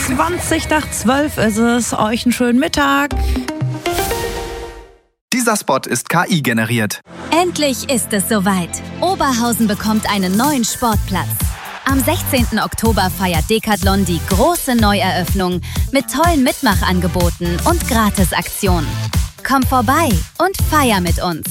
20 nach 12 ist es. Euch einen schönen Mittag. Dieser Spot ist KI generiert. Endlich ist es soweit. Oberhausen bekommt einen neuen Sportplatz. Am 16. Oktober feiert Decathlon die große Neueröffnung mit tollen Mitmachangeboten und Gratisaktionen. Komm vorbei und feier mit uns.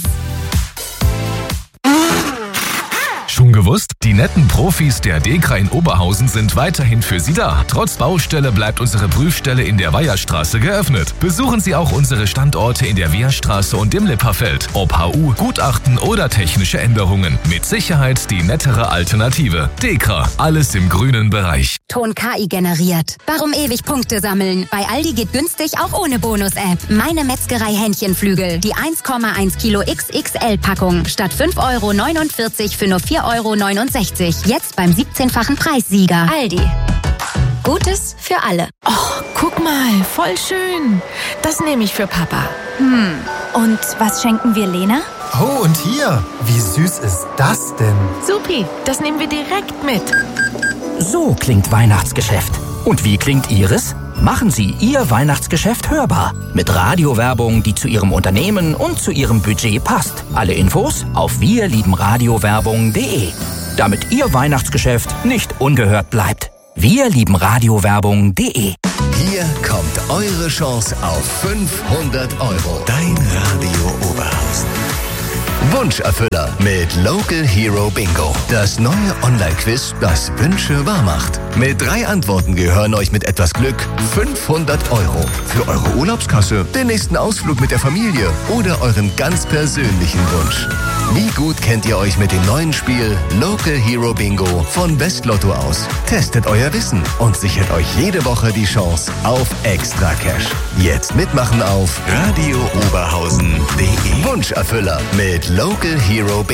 Schon gewusst? Die netten Profis der DEKRA in Oberhausen sind weiterhin für Sie da. Trotz Baustelle bleibt unsere Prüfstelle in der Weiherstraße geöffnet. Besuchen Sie auch unsere Standorte in der Wehrstraße und im Lipperfeld. Ob HU, Gutachten oder technische Änderungen. Mit Sicherheit die nettere Alternative. DEKRA, alles im grünen Bereich. Ton KI generiert. Warum ewig Punkte sammeln? Bei Aldi geht günstig auch ohne Bonus-App. Meine Metzgerei Hähnchenflügel. Die 1,1 Kilo XXL-Packung. Statt 5,49 € für nur 4,69 €. Jetzt beim 17-fachen Preissieger. Aldi. Gutes für alle. Oh, guck mal, voll schön. Das nehme ich für Papa. Und was schenken wir Lena? Oh, und hier, wie süß ist das denn? Supi, das nehmen wir direkt mit. So klingt Weihnachtsgeschäft. Und wie klingt Ihres? Machen Sie Ihr Weihnachtsgeschäft hörbar. Mit Radiowerbung, die zu Ihrem Unternehmen und zu Ihrem Budget passt. Alle Infos auf wirliebenradiowerbung.de. Damit Ihr Weihnachtsgeschäft nicht ungehört bleibt. wirliebenradiowerbung.de. Hier kommt eure Chance auf 500 €. Dein Radio Oberhausen. Wunscherfüller mit Local Hero Bingo. Das neue Online-Quiz, das Wünsche wahr macht. Mit 3 Antworten gehören euch mit etwas Glück 500 € für eure Urlaubskasse, den nächsten Ausflug mit der Familie oder euren ganz persönlichen Wunsch. Wie gut kennt ihr euch mit dem neuen Spiel Local Hero Bingo von Westlotto aus? Testet euer Wissen und sichert euch jede Woche die Chance auf Extra Cash. Jetzt mitmachen auf radiooberhausen.de. Wunscherfüller mit Local Hero Bingo.